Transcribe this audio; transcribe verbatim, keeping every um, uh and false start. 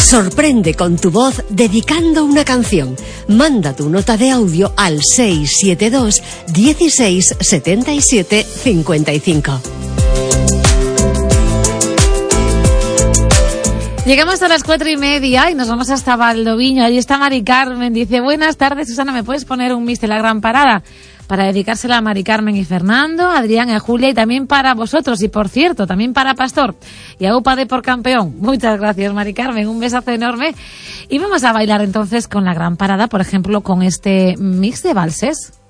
Sorprende con tu voz dedicando una canción. Manda tu nota de audio al seis siete dos, dieciséis, setenta y siete, cincuenta y cinco. Llegamos a las cuatro y media y nos vamos hasta Valdoviño. Allí está Mari Carmen. Dice, buenas tardes, Susana, ¿me puedes poner un Mister La Gran Parada? Para dedicársela a Mari Carmen y Fernando, Adrián y Julia, y también para vosotros. Y por cierto, también para Pastor y a Upa de por campeón. Muchas gracias, Mari Carmen. Un besazo enorme. Y vamos a bailar entonces con La Gran Parada, por ejemplo, con este mix de valses.